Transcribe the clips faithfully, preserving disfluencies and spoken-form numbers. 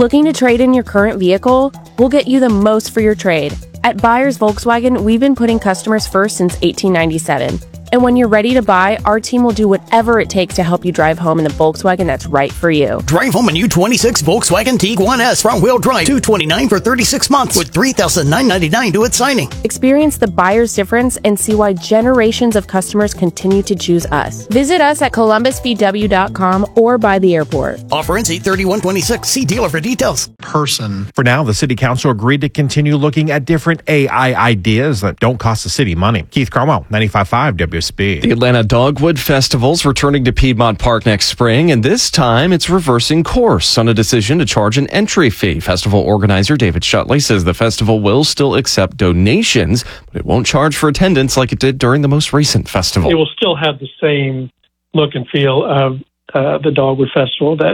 Looking to trade in your current vehicle? We'll get you the most for your trade. At Buyers Volkswagen, we've been putting customers first since eighteen ninety-seven. And when you're ready to buy, our team will do whatever it takes to help you drive home in the Volkswagen that's right for you. Drive home a new twenty-six Volkswagen Tiguan S front-wheel drive, two hundred twenty-nine dollars for thirty-six months with three thousand nine hundred ninety-nine dollars due at signing. Experience the buyer's difference and see why generations of customers continue to choose us. Visit us at columbus v w dot com or by the airport. Offer ends eight thirty-one twenty-six. See dealer for details. Person. For now, the city council agreed to continue looking at different A I ideas that don't cost the city money. Keith Cromwell, ninety-five point five W S B. The Atlanta Dogwood Festival's returning to Piedmont Park next spring, and this time it's reversing course on a decision to charge an entry fee. Festival organizer David Shutley says the festival will still accept donations, but it won't charge for attendance like it did during the most recent festival. It will still have the same look and feel of uh, the Dogwood Festival that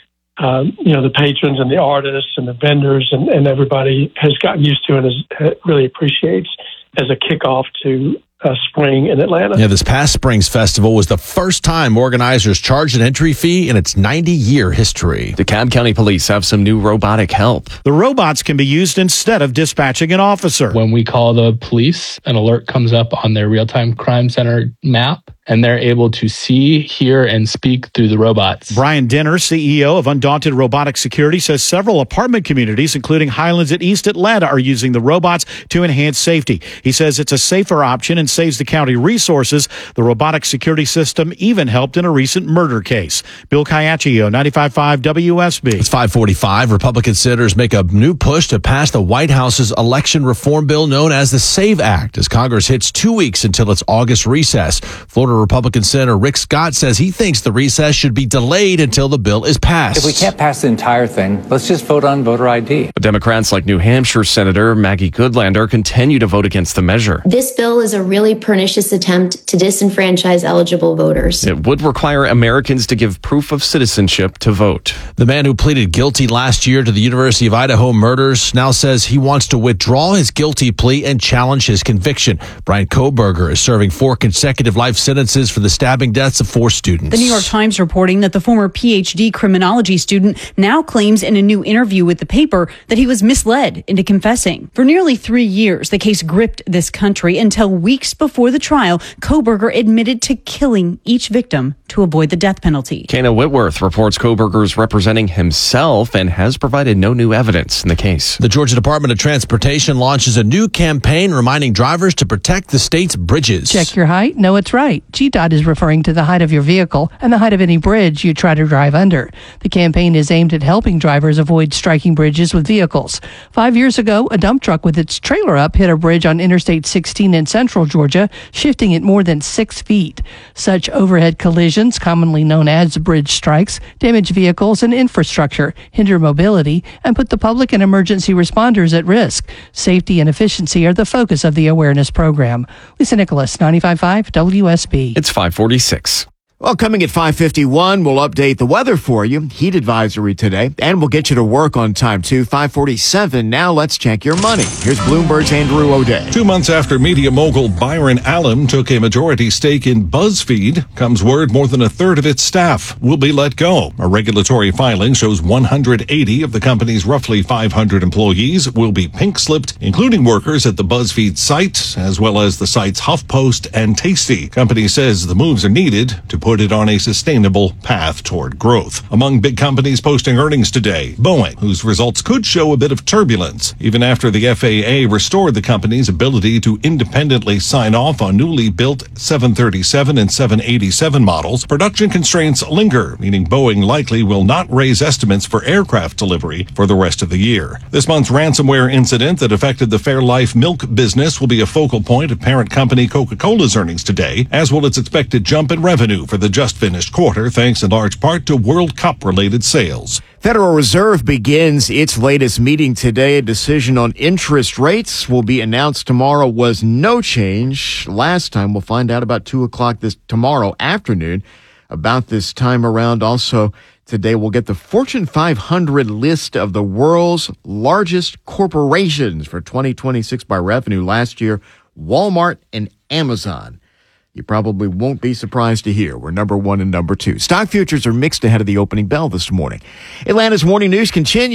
um, you know the patrons and the artists and the vendors and, and everybody has gotten used to and is, really appreciates as a kickoff to Uh, spring in Atlanta. Yeah, this past spring's festival was the first time organizers charged an entry fee in its ninety-year history. DeKalb County Police have some new robotic help. The robots can be used instead of dispatching an officer. When we call the police, an alert comes up on their real-time crime center map, and they're able to see, hear, and speak through the robots. Brian Dinner, C E O of Undaunted Robotic Security, says several apartment communities, including Highlands at East Atlanta, are using the robots to enhance safety. He says it's a safer option and saves the county resources. The robotic security system even helped in a recent murder case. Bill Caiaccio, ninety-five point five W S B. It's five forty-five. Republican senators make a new push to pass the White House's election reform bill known as the SAVE Act as Congress hits two weeks until its August recess. Florida Republican Senator Rick Scott says he thinks the recess should be delayed until the bill is passed. If we can't pass the entire thing, let's just vote on voter I D. But Democrats like New Hampshire Senator Maggie Goodlander continue to vote against the measure. This bill is a really pernicious attempt to disenfranchise eligible voters. It would require Americans to give proof of citizenship to vote. The man who pleaded guilty last year to the University of Idaho murders now says he wants to withdraw his guilty plea and challenge his conviction. Brian Kohberger is serving four consecutive life sentences for the stabbing deaths of four students. The New York Times reporting that the former P H D criminology student now claims in a new interview with the paper that he was misled into confessing. For nearly three years, the case gripped this country until weeks before the trial, Kohberger admitted to killing each victim to avoid the death penalty. Kana Whitworth reports Kohberger's representing himself and has provided no new evidence in the case. The Georgia Department of Transportation launches a new campaign reminding drivers to protect the state's bridges. Check your height. No, it's right. G DOT is referring to the height of your vehicle and the height of any bridge you try to drive under. The campaign is aimed at helping drivers avoid striking bridges with vehicles. Five years ago, a dump truck with its trailer up hit a bridge on Interstate sixteen in central Georgia, shifting it more than six feet. Such overhead collisions, commonly known as bridge strikes, damage vehicles and infrastructure, hinder mobility, and put the public and emergency responders at risk. Safety and efficiency are the focus of the awareness program. Lisa Nicholas, ninety-five point five W S B. It's five forty-six. Well, coming at five fifty-one, we'll update the weather for you. Heat advisory today, and we'll get you to work on time, too. five forty-seven, now let's check your money. Here's Bloomberg's Andrew O'Day. Two months after media mogul Byron Allen took a majority stake in BuzzFeed, comes word more than a third of its staff will be let go. A regulatory filing shows one hundred eighty of the company's roughly five hundred employees will be pink-slipped, including workers at the BuzzFeed site, as well as the site's HuffPost and Tasty. Company says the moves are needed to put it on a sustainable path toward growth. Among big companies posting earnings today, Boeing, whose results could show a bit of turbulence, even after the F A A restored the company's ability to independently sign off on newly built seven thirty-seven and seven eighty-seven models. Production constraints linger, meaning Boeing likely will not raise estimates for aircraft delivery for the rest of the year. This month's ransomware incident that affected the Fairlife milk business will be a focal point of parent company Coca-Cola's earnings today, as will its expected jump in revenue for the just finished quarter, thanks in large part to World Cup-related sales. Federal Reserve begins its latest meeting today. A decision on interest rates will be announced tomorrow. Was no change last time. We'll find out about two o'clock this tomorrow afternoon. About this time around, also today, we'll get the Fortune five hundred list of the world's largest corporations for twenty twenty-six by revenue. Last year, Walmart and Amazon. You probably won't be surprised to hear we're number one and number two. Stock futures are mixed ahead of the opening bell this morning. Atlanta's morning news continues.